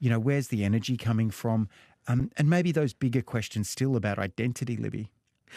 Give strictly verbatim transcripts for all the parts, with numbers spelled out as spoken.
You know, where's the energy coming from? Um, and maybe those bigger questions still about identity, Libby.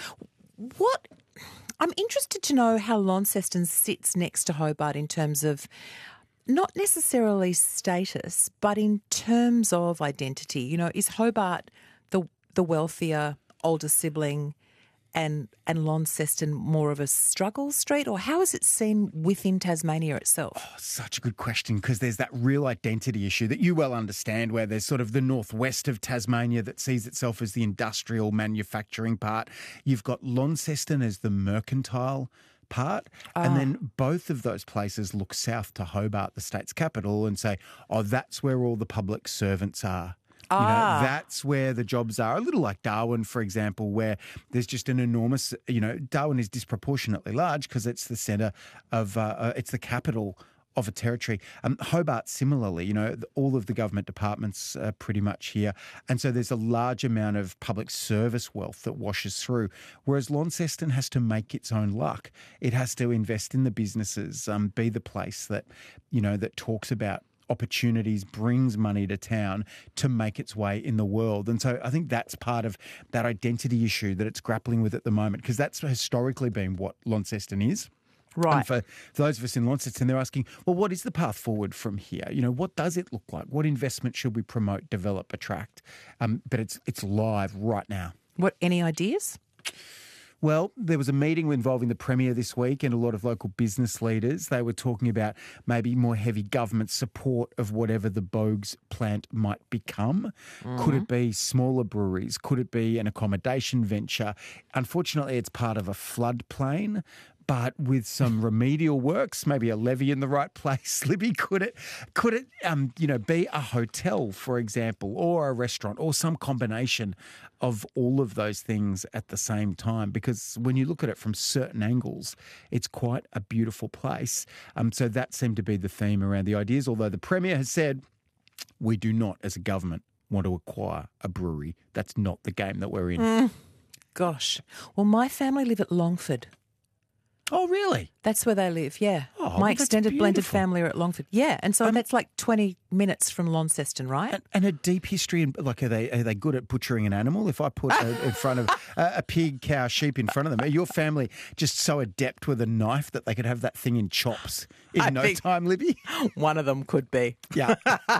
What I'm interested to know how Launceston sits next to Hobart in terms of not necessarily status, but in terms of identity. You know, is Hobart the the wealthier older sibling and and Launceston more of a struggle street, or how is it seen within Tasmania itself? Oh, such a good question, because there's that real identity issue that you well understand, where there's sort of the northwest of Tasmania that sees itself as the industrial manufacturing part. You've got Launceston as the mercantile part, and Ah. then both of those places look south to Hobart, the state's capital, and say, oh, that's where all the public servants are. You know, Ah. that's where the jobs are. A little like Darwin, for example, where there's just an enormous, you know, Darwin is disproportionately large because it's the centre of, uh, uh, it's the capital of a territory. Um, Hobart, similarly, you know, all of the government departments are pretty much here. And so there's a large amount of public service wealth that washes through, whereas Launceston has to make its own luck. It has to invest in the businesses, um, be the place that, you know, that talks about opportunities, brings money to town to make its way in the world. And so I think that's part of that identity issue that it's grappling with at the moment, because that's historically been what Launceston is. Right. And for, for those of us in Launceston, they're asking, well, what is the path forward from here? You know, what does it look like? What investment should we promote, develop, attract? Um, but it's it's live right now. What, any ideas? Well, there was a meeting involving the Premier this week and a lot of local business leaders. They were talking about maybe more heavy government support of whatever the Bogues plant might become. Mm-hmm. Could it be smaller breweries? Could it be an accommodation venture? Unfortunately, it's part of a floodplain. But with some remedial works, maybe a levee in the right place, Libby, could it, could it, um, you know, be a hotel, for example, or a restaurant, or some combination of all of those things at the same time? Because when you look at it from certain angles, it's quite a beautiful place. Um, so that seemed to be the theme around the ideas. Although the Premier has said, we do not, as a government, want to acquire a brewery. That's not the game that we're in. Mm, gosh, well, my family live at Longford. Oh, really? That's where they live, yeah. Oh, My well, that's extended blended beautiful. family are at Longford. Yeah, and so Um, that's like twenty minutes from Launceston, right? And, and a deep history, in, like, are they are they good at butchering an animal? If I put a, in front of a, a pig, cow, sheep in front of them, are your family just so adept with a knife that they could have that thing in chops in I no think- time, Libby? One of them could be. Yeah.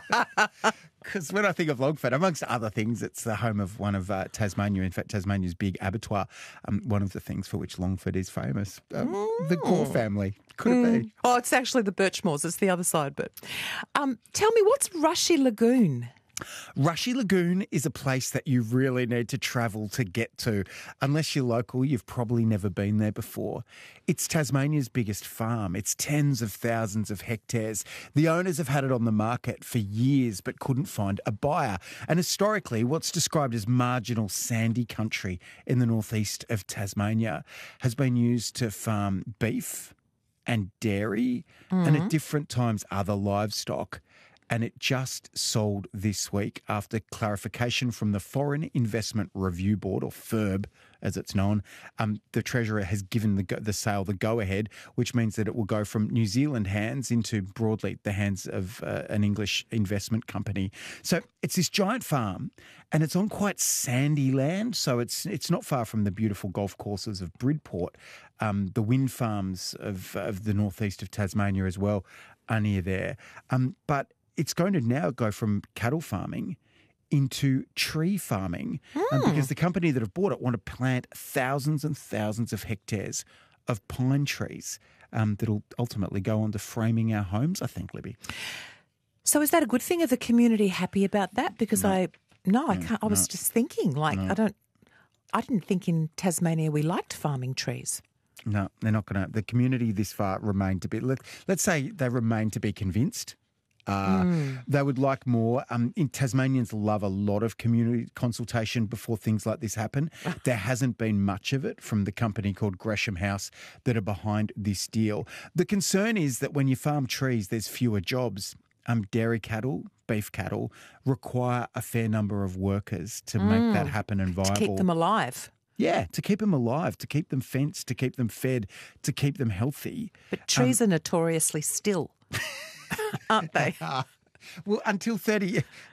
Because when I think of Longford, amongst other things, it's the home of one of uh, Tasmania, in fact, Tasmania's big abattoir, um, one of the things for which Longford is famous. Um, Mm. The Gore family. Could it be? Oh, it's actually the Birchmoors. It's the other side. But um, tell me, what's Rushy Lagoon? Rushy Lagoon is a place that you really need to travel to get to. Unless you're local, you've probably never been there before. It's Tasmania's biggest farm. It's tens of thousands of hectares. The owners have had it on the market for years but couldn't find a buyer. And historically, what's described as marginal sandy country in the northeast of Tasmania has been used to farm beef and dairy and at different times other livestock. And it just sold this week after clarification from the Foreign Investment Review Board, or F I R B as it's known. Um, the Treasurer has given the, go- the sale the go-ahead, which means that it will go from New Zealand hands into broadly the hands of uh, an English investment company. So it's this giant farm and it's on quite sandy land. So it's it's not far from the beautiful golf courses of Bridport. Um, the wind farms of, of the northeast of Tasmania as well are near there. Um, but it's going to now go from cattle farming into tree farming um, because the company that have bought it want to plant thousands and thousands of hectares of pine trees um, that'll ultimately go on to framing our homes, I think, Libby. So is that a good thing? Are the community happy about that? Because No. I, no, I can't. I was no. just thinking, like, No. I don't, I didn't think in Tasmania we liked farming trees. No, they're not going to. The community this far remain to be, let, let's say they remain to be convinced. Uh, Mm. They would like more. Um, in Tasmanians love a lot of community consultation before things like this happen. There hasn't been much of it from the company called Gresham House that are behind this deal. The concern is that when you farm trees, there's fewer jobs. Um, dairy cattle, beef cattle require a fair number of workers to make that happen and viable. To keep them alive. Yeah, to keep them alive, to keep them fenced, to keep them fed, to keep them healthy. But trees are notoriously still, aren't they? Well, until thirty,